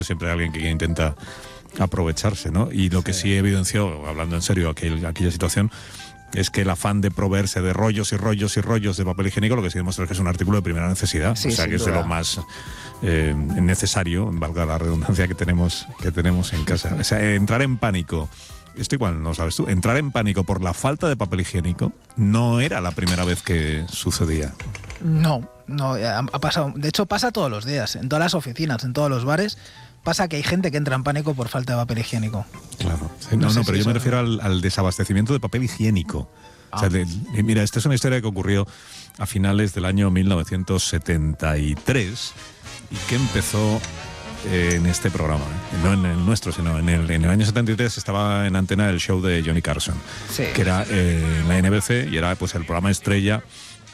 Siempre hay alguien que intenta aprovecharse, ¿no? Y lo que sí evidenció, hablando en serio, aquella situación, es que el afán de proveerse de rollos y rollos y rollos de papel higiénico lo que sí demuestra es que es un artículo de primera necesidad. Sí, o sea, que es de lo más necesario, valga la redundancia, que tenemos en casa. O sea, entrar en pánico, esto igual no lo sabes tú, entrar en pánico por la falta de papel higiénico no era la primera vez que sucedía. No, ha pasado. De hecho, pasa todos los días, en todas las oficinas, en todos los bares. Pasa que hay gente que entra en pánico por falta de papel higiénico. Claro. Pero yo me refiero al desabastecimiento de papel higiénico. O sea, mira, esta es una historia que ocurrió a finales del año 1973 y que empezó en este programa, no en el nuestro, sino en el año 73 estaba en antena el show de Johnny Carson, que era en la NBC y era pues el programa estrella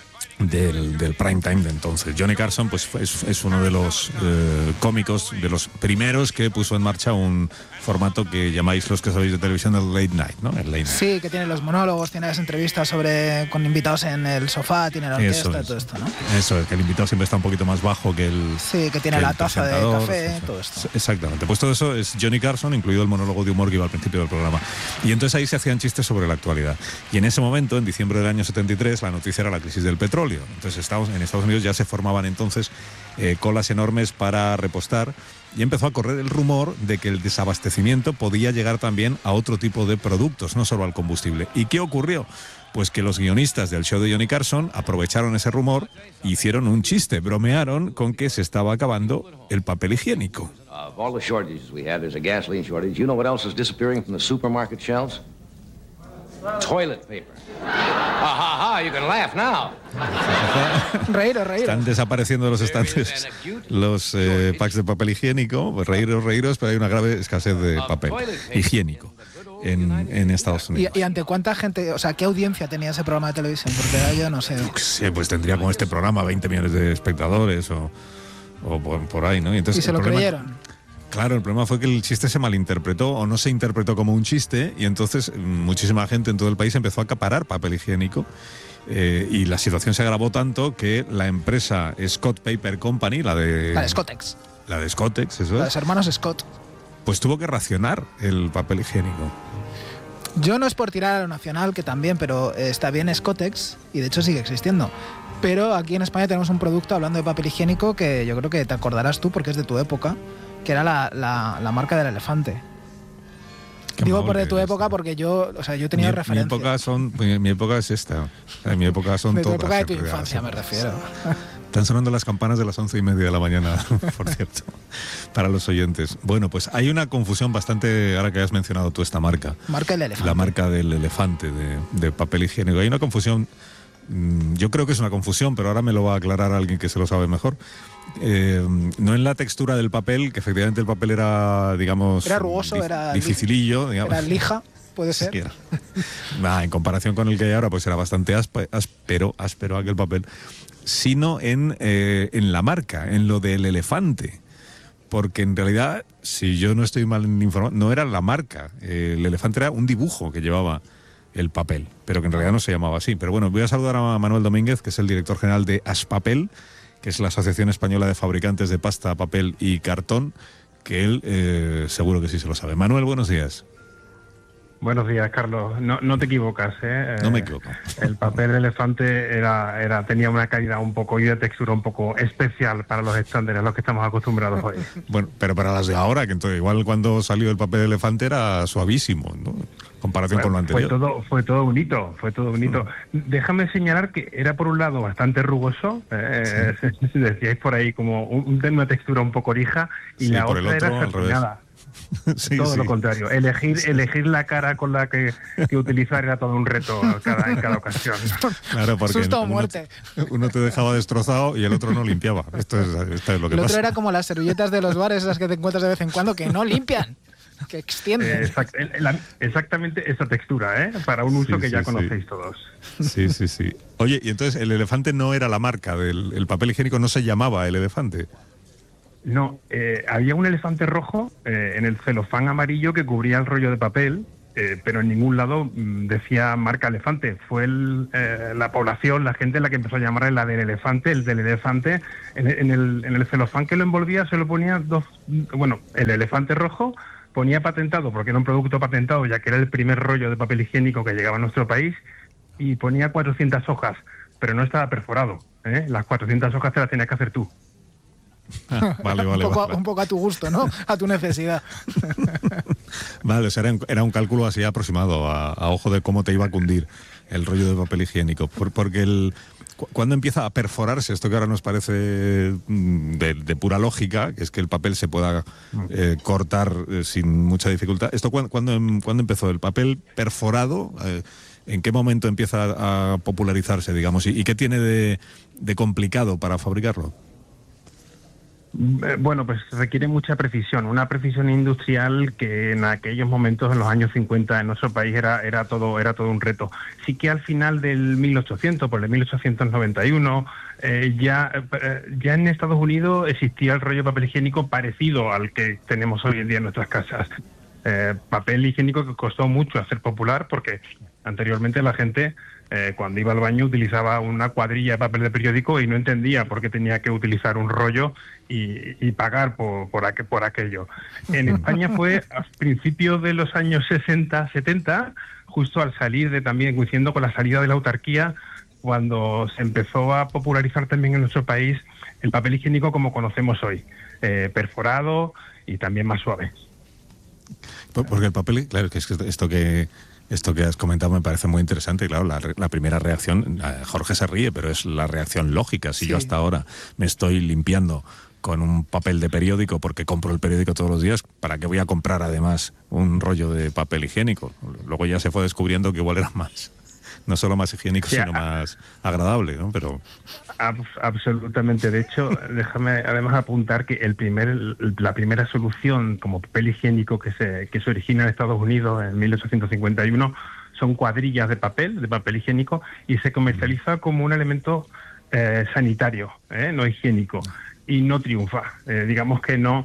del prime time de entonces. Johnny Carson pues es uno de los cómicos, de los primeros que puso en marcha un formato que llamáis, los que sabéis de televisión, el late night, ¿no? El late night. Sí, que tiene los monólogos, tiene las entrevistas con invitados en el sofá, tiene la orquesta, todo esto, ¿no? Eso es, que el invitado siempre está un poquito más bajo que el... Sí, que tiene la taza de café, todo esto. Exactamente, pues todo eso es Johnny Carson, incluido el monólogo de humor que iba al principio del programa. Y entonces ahí se hacían chistes sobre la actualidad. Y en ese momento, en diciembre del año 73, la noticia era la crisis del petróleo. Entonces en Estados Unidos ya se formaban entonces colas enormes para repostar y empezó a correr el rumor de que el desabastecimiento podía llegar también a otro tipo de productos, no solo al combustible. ¿Y qué ocurrió? Pues que los guionistas del show de Johnny Carson aprovecharon ese rumor e hicieron un chiste, bromearon con que se estaba acabando el papel higiénico. Of all the shortages we have, there's a gasoline shortage. You know what else is disappearing from the supermarket shelves? Toilet paper. You can laugh now. Reíros. Están desapareciendo de los estantes los packs de papel higiénico. Pues reíros, pero hay una grave escasez de papel higiénico en Estados Unidos. ¿Y ante cuánta gente, o sea, qué audiencia tenía ese programa de televisión? Porque yo no sé. Sí, pues tendría con este programa 20 millones de espectadores o por ahí, ¿no? Y entonces, se lo creyeron. Claro, el problema fue que el chiste se malinterpretó o no se interpretó como un chiste y entonces muchísima gente en todo el país empezó a acaparar papel higiénico y la situación se agravó tanto que la empresa Scott Paper Company, la de Scottex. La de Scottex, eso es. La de los hermanos Scott. Pues tuvo que racionar el papel higiénico. Yo no es por tirar a lo nacional, que también, pero está bien Scottex y de hecho sigue existiendo. Pero aquí en España tenemos un producto, hablando de papel higiénico, que yo creo que te acordarás tú porque es de tu época, que era la marca del elefante. Digo por de tu época porque yo he tenido referencias. Mi época es esta. O sea, mi época son de todas. Tu época de tu infancia me refiero. Están sonando las campanas de las 11:30 de la mañana, por cierto, para los oyentes. Bueno, pues hay una confusión bastante, ahora que has mencionado tú esta marca. Marca del elefante. La marca del elefante de papel higiénico. Hay una confusión, yo creo que es una confusión, pero ahora me lo va a aclarar alguien que se lo sabe mejor. No en la textura del papel, que efectivamente el papel era, digamos... Era rugoso, era... dificilillo, digamos. Era lija, puede ser. Sí, en comparación con el que hay ahora, pues era bastante áspero aquel papel. Sino en la marca, en lo del elefante. Porque en realidad, si yo no estoy mal informado, no era la marca. El elefante era un dibujo que llevaba el papel, pero que en realidad no se llamaba así. Pero bueno, voy a saludar a Manuel Domínguez, que es el director general de Aspapel, que es la Asociación Española de Fabricantes de Pasta, Papel y Cartón, que él seguro que sí se lo sabe. Manuel, buenos días. Buenos días, Carlos. No te equivocas, ¿eh? No me equivoco. El papel de elefante tenía una calidad un poco y de textura un poco especial para los estándares a los que estamos acostumbrados hoy. Bueno, pero para las de ahora, que entonces igual cuando salió el papel de elefante era suavísimo, ¿no? Comparación con lo anterior. Fue todo un hito. Déjame señalar que era por un lado bastante rugoso, decíais por ahí como una textura un poco lija, y la otra era satinada. Lo contrario, elegir la cara con la que utilizar era todo un reto en cada ocasión. Claro, porque susto o muerte. Uno te dejaba destrozado y el otro no limpiaba. Esto es lo que el pasa. otro era como las servilletas de los bares, esas que te encuentras de vez en cuando, que no limpian, que extienden. Exactamente esa textura, para un uso que ya conocéis todos. Sí. Oye, y entonces el elefante no era la marca del papel higiénico, no se llamaba el elefante. No, había un elefante rojo en el celofán amarillo que cubría el rollo de papel pero en ningún lado decía marca elefante. Fue la población, la gente la que empezó a llamar la del elefante, el del elefante. En el celofán que lo envolvía se lo ponía el elefante rojo ponía patentado, porque era un producto patentado, ya que era el primer rollo de papel higiénico que llegaba a nuestro país, y ponía 400 hojas, pero no estaba perforado. Las 400 hojas te las tenías que hacer tú. Vale. Un poco a tu gusto, ¿no? A tu necesidad. Vale, o sea, era un cálculo así aproximado, a ojo de cómo te iba a cundir el rollo de papel higiénico. Porque cuando empieza a perforarse, esto que ahora nos parece de pura lógica, que es que el papel se pueda cortar sin mucha dificultad, ¿esto cuándo empezó? ¿El papel perforado? ¿En qué momento empieza a popularizarse, digamos? ¿Y qué tiene de complicado para fabricarlo? Bueno, pues requiere mucha precisión, una precisión industrial que en aquellos momentos, en los años 50, en nuestro país era todo un reto. Sí que al final del 1800, por el 1891, ya en Estados Unidos existía el rollo de papel higiénico parecido al que tenemos hoy en día en nuestras casas. Papel higiénico que costó mucho hacer popular, porque anteriormente la gente cuando iba al baño utilizaba una cuadrilla de papel de periódico y no entendía por qué tenía que utilizar un rollo y pagar por aquello. En España fue a principios de los años 60, 70, justo al salir también coincidiendo con la salida de la autarquía, cuando se empezó a popularizar también en nuestro país el papel higiénico como conocemos hoy, perforado y también más suave. Porque el papel, claro, que es que esto que has comentado me parece muy interesante. Claro, la primera reacción, Jorge se ríe, pero es la reacción lógica. Si yo hasta ahora me estoy limpiando con un papel de periódico porque compro el periódico todos los días, ¿para qué voy a comprar además un rollo de papel higiénico? Luego ya se fue descubriendo que igual era más, no solo más higiénico, sino más agradable, ¿no? Pero absolutamente. De hecho, déjame además apuntar que la primera solución como papel higiénico que se origina en Estados Unidos en 1851 son cuadrillas de papel higiénico, y se comercializa como un elemento sanitario, no higiénico, y no triunfa. Digamos que no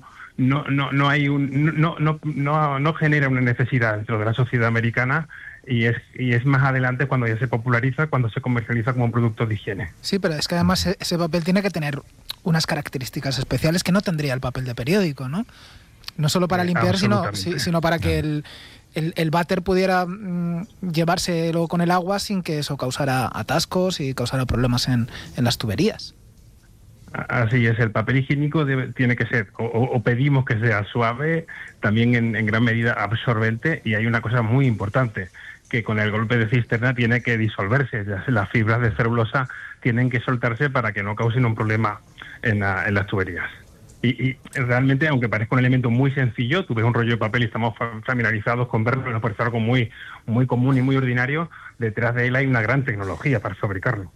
genera una necesidad dentro de la sociedad americana. Y es más adelante cuando ya se populariza, cuando se comercializa como un producto de higiene. Sí, pero es que además ese papel tiene que tener unas características especiales que no tendría el papel de periódico, ¿no? No solo para limpiar, sino para que el váter pudiera llevarse luego con el agua sin que eso causara atascos y causara problemas en las tuberías. Así es, el papel higiénico tiene que ser, o pedimos que sea suave, también en gran medida absorbente, y hay una cosa muy importante, que con el golpe de cisterna tiene que disolverse. Las fibras de celulosa tienen que soltarse para que no causen un problema en las tuberías. Y realmente, aunque parezca un elemento muy sencillo, tú ves un rollo de papel y estamos familiarizados con verlo, nos parece algo muy, muy común y muy ordinario, detrás de él hay una gran tecnología para fabricarlo.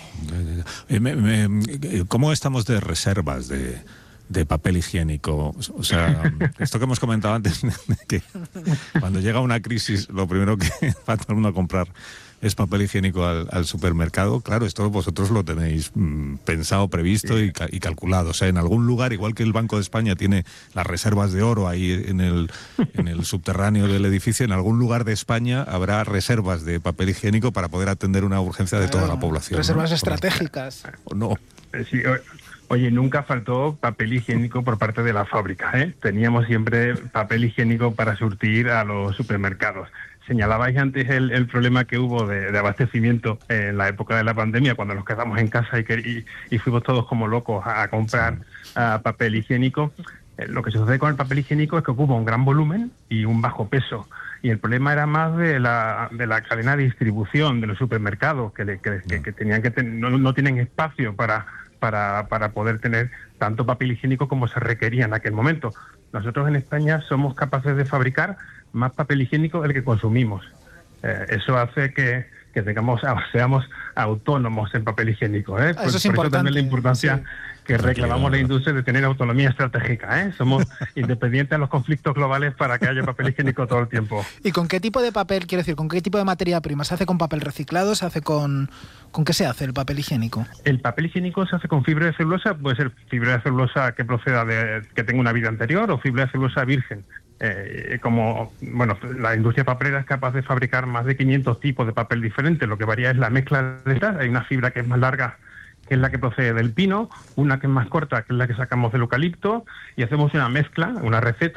¿Cómo estamos de reservas de papel higiénico? O sea, esto que hemos comentado antes, que cuando llega una crisis lo primero que va todo el mundo a comprar es papel higiénico al supermercado. Claro, esto vosotros lo tenéis pensado, previsto y calculado. O sea, en algún lugar, igual que el Banco de España tiene las reservas de oro ahí en el subterráneo del edificio, en algún lugar de España habrá reservas de papel higiénico para poder atender una urgencia de toda la población. Reservas, ¿no? Estratégicas. No. Sí, oye, nunca faltó papel higiénico por parte de la fábrica, ¿eh? Teníamos siempre papel higiénico para surtir a los supermercados. Señalabais antes el problema que hubo de abastecimiento en la época de la pandemia, cuando nos quedamos en casa y fuimos todos como locos a comprar papel higiénico. Lo que sucede con el papel higiénico es que ocupa un gran volumen y un bajo peso. Y el problema era más de la cadena de distribución de los supermercados, que tenían que no tienen espacio para poder tener tanto papel higiénico como se requería en aquel momento. Nosotros en España somos capaces de fabricar más papel higiénico del que consumimos. Eso hace que seamos autónomos en papel higiénico. Eso es importante. Por eso también la importancia que reclamamos la industria de tener autonomía estratégica. Somos independientes de los conflictos globales para que haya papel higiénico todo el tiempo. ¿Y con qué tipo de papel, quiero decir, con qué tipo de materia prima? ¿Se hace con papel reciclado? ¿Se hace con qué se hace el papel higiénico? El papel higiénico se hace con fibra de celulosa, puede ser fibra de celulosa que proceda que tenga una vida anterior o fibra de celulosa virgen. como, bueno, la industria papelera es capaz de fabricar más de 500 tipos de papel diferentes, lo que varía es la mezcla de estas. Hay una fibra que es más larga, que es la que procede del pino, una que es más corta, que es la que sacamos del eucalipto, y hacemos una mezcla, una receta,